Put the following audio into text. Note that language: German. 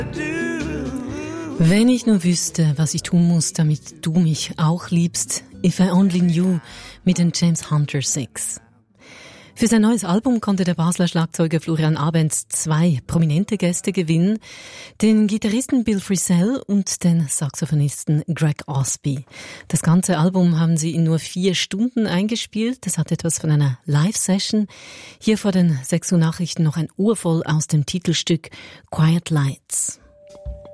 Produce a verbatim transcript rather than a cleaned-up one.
Wenn ich nur wüsste, was ich tun muss, damit du mich auch liebst. If I Only Knew mit den James Hunter Six. Für sein neues Album konnte der Basler Schlagzeuger Florian Abends zwei prominente Gäste gewinnen. Den Gitarristen Bill Frisell und den Saxophonisten Greg Osby. Das ganze Album haben sie in nur vier Stunden eingespielt. Das hat etwas von einer Live-Session. Hier vor den sechs Uhr Nachrichten noch ein Urvoll aus dem Titelstück Quiet Lights.